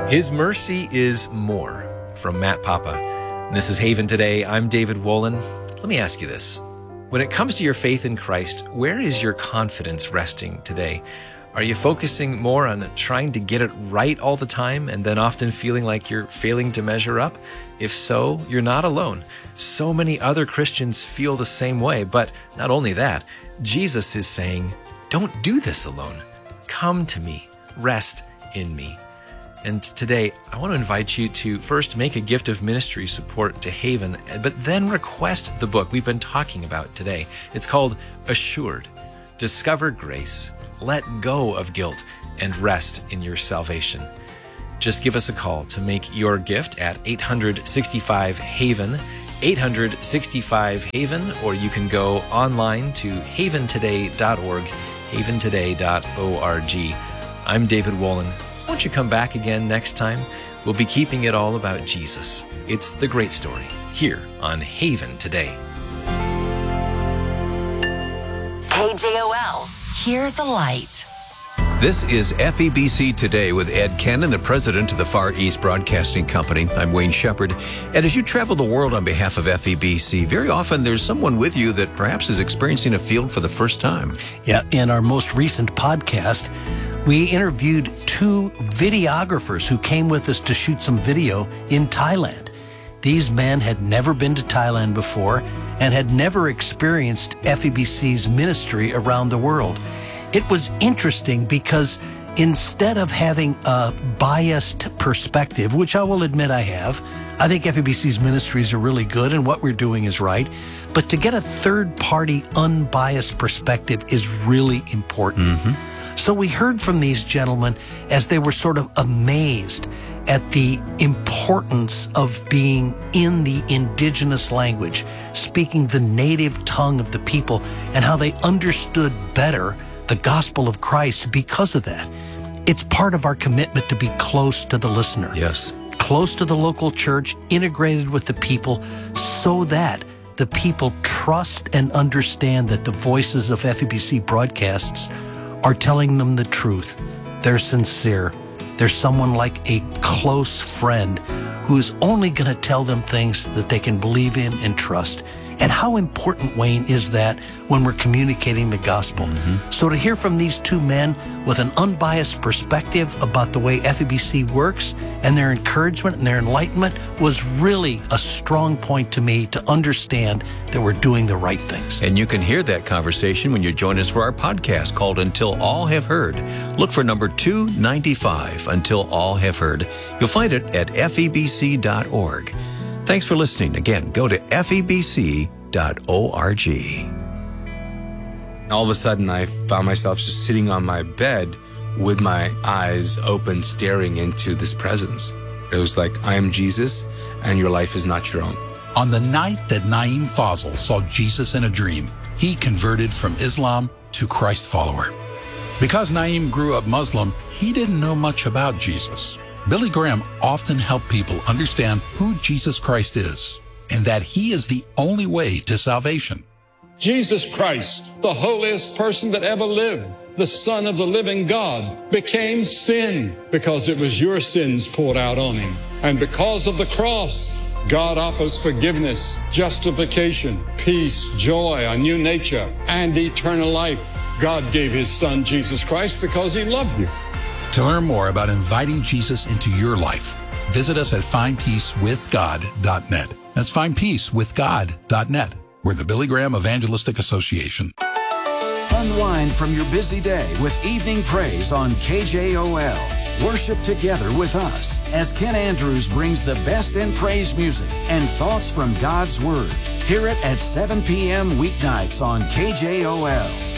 His mercy is more, from Matt Papa. And this is Haven Today. I'm David Wolin. Let me ask you this. When it comes to your faith in Christ, where is your confidence resting today? Are you focusing more on trying to get it right all the time and then often feeling like you're failing to measure up? If so, you're not alone. So many other Christians feel the same way. But not only that, Jesus is saying, don't do this alone. Come to me. Rest in me. And today, I want to invite you to first make a gift of ministry support to Haven, but then request the book we've been talking about today. It's called Assured. Discover grace, let go of guilt, and rest in your salvation. Just give us a call to make your gift at 865-HAVEN, 865-HAVEN, or you can go online to haventoday.org, haventoday.org. I'm David Wolin. Won't you come back again next time? We'll be keeping it all about Jesus. It's the great story here on Haven Today. KJOL, hear the light. This is FEBC Today with Ed Cannon, the president of the Far East Broadcasting Company. I'm Wayne Shepherd. And as you travel the world on behalf of FEBC, very often there's someone with you that perhaps is experiencing a field for the first time. Yeah, in our most recent podcast, we interviewed two videographers who came with us to shoot some video in Thailand. These men had never been to Thailand before and had never experienced FEBC's ministry around the world. It was interesting because instead of having a biased perspective, which I will admit I have, I think FEBC's ministries are really good and what we're doing is right. But to get a third-party, unbiased perspective is really important. So we heard from these gentlemen as they were sort of amazed at the importance of being in the indigenous language, speaking the native tongue of the people, and how they understood better the gospel of Christ because of that. It's part of our commitment to be close to the listener. Yes. Close to the local church, integrated with the people, so that the people trust and understand that the voices of FEBC broadcasts are telling them the truth. They're sincere. There's someone like a close friend who's only going to tell them things that they can believe in and trust. And how important, Wayne, is that when we're communicating the gospel? So to hear from these two men with an unbiased perspective about the way FEBC works and their encouragement and their enlightenment was really a strong point to me to understand that we're doing the right things. And you can hear that conversation when you join us for our podcast called Until All Have Heard. Look for number 295, Until All Have Heard. You'll find it at febc.org. Thanks for listening. Again, go to febc.org. All of a sudden, I found myself just sitting on my bed with my eyes open, staring into this presence. It was like, I am Jesus, and your life is not your own. On the night that Naeem Fazal saw Jesus in a dream, he converted from Islam to Christ follower. Because Naeem grew up Muslim, he didn't know much about Jesus. Billy Graham often helped people understand who Jesus Christ is and that he is the only way to salvation. Jesus Christ, the holiest person that ever lived, the Son of the living God, became sin because it was your sins poured out on him. And because of the cross, God offers forgiveness, justification, peace, joy, a new nature, and eternal life. God gave his Son, Jesus Christ, because he loved you. To learn more about inviting Jesus into your life, visit us at findpeacewithgod.net. That's findpeacewithgod.net. We're the Billy Graham Evangelistic Association. Unwind from your busy day with Evening Praise on KJOL. Worship together with us as Ken Andrews brings the best in praise music and thoughts from God's Word. Hear it at 7 p.m. weeknights on KJOL.